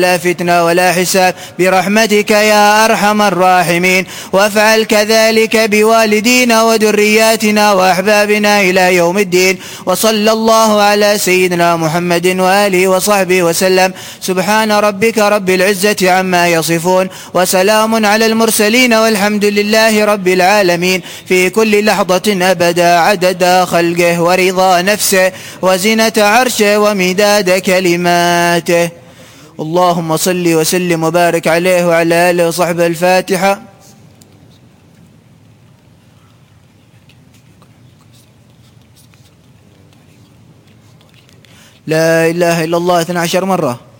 لا فتنة ولا حساب برحمتك يا أرحم الراحمين. وافعل كذلك بوالدينا وذرياتنا وأحبابنا إلى يوم الدين. وصلى الله على سيدنا محمد وآله وصحبه وسلم. سبحان ربك رب العزة عما يصفون وسلام على المرسلين والحمد لله رب العالمين. في كل لحظة أبدا عدد خلقه ورضا نفسه وزنة عرشه ومداد كلماته. اللهم صل وسلم وبارك عليه وعلى آله وصحبه. الفاتحة. لا إله إلا الله 12 مرة.